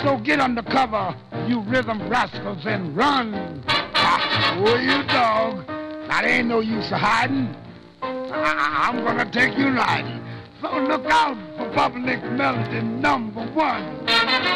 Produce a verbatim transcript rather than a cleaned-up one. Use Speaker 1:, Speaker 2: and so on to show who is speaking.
Speaker 1: So get under cover, you rhythm rascals, and run. Ah, oh, you dog. Now, there ain't no use of hiding. I- I- I'm gonna take you riding. So look out for Public Melody number one.